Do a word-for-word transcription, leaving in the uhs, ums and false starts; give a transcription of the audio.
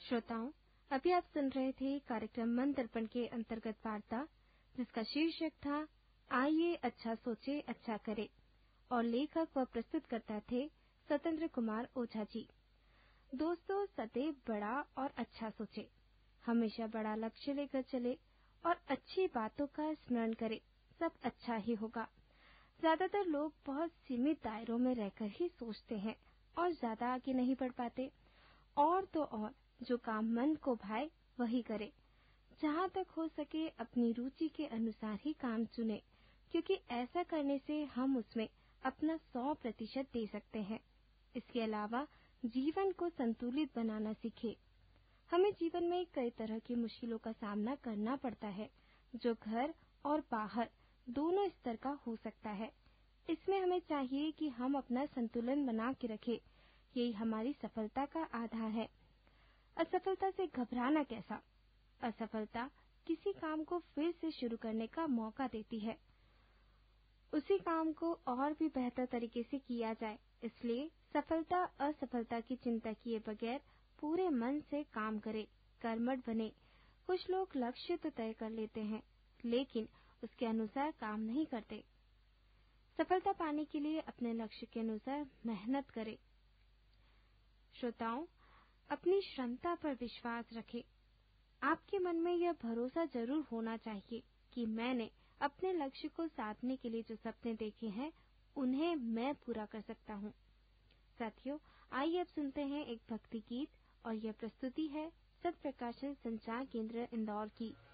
श्रोताओं, अभी आप सुन रहे थे कार्यक्रम मन दर्पण के अंतर्गत वार्ता, जिसका शीर्षक था आइए अच्छा सोचे अच्छा करे, और लेखक व प्रस्तुतकर्ता थे स्वतंत्र कुमार ओझा जी। दोस्तों, सदैव बड़ा और अच्छा सोचे, हमेशा बड़ा लक्ष्य लेकर चले और अच्छी बातों का स्मरण करे, सब अच्छा ही होगा। ज्यादातर लोग बहुत सीमित दायरों में रहकर ही सोचते हैं और ज्यादा आगे नहीं बढ़ पाते। और तो और जो काम मन को भाए वही करे। जहाँ तक हो सके अपनी रुचि के अनुसार ही काम चुने, क्योंकि ऐसा करने से हम उसमें अपना सौ प्रतिशत दे सकते हैं। इसके अलावा जीवन को संतुलित बनाना सीखे। हमें जीवन में कई तरह की मुश्किलों का सामना करना पड़ता है, जो घर और बाहर दोनों स्तर का हो सकता है। इसमें हमें चाहिए कि हम अपना संतुलन बना के रखें। यही हमारी सफलता का आधार है। असफलता से घबराना कैसा? असफलता किसी काम को फिर से शुरू करने का मौका देती है। उसी काम को और भी बेहतर तरीके से किया जाए। इसलिए सफलता असफलता की चिंता किए बगैर पूरे मन से काम करे, कर्मठ बने। कुछ लोग लक्ष्य तो तय कर लेते हैं, लेकिन उसके अनुसार काम नहीं करते। सफलता पाने के लिए अपने लक्ष्य के अनुसार मेहनत करें। श्रोताओं, अपनी क्षमता पर विश्वास रखें। आपके मन में यह भरोसा जरूर होना चाहिए कि मैंने अपने लक्ष्य को साधने के लिए जो सपने देखे हैं, उन्हें मैं पूरा कर सकता हूँ। साथियों, आइए अब सुनते हैं एक भक्ति गीत, और यह प्रस्तुति है सत्प्रकाशन संचार केंद्र इंदौर की।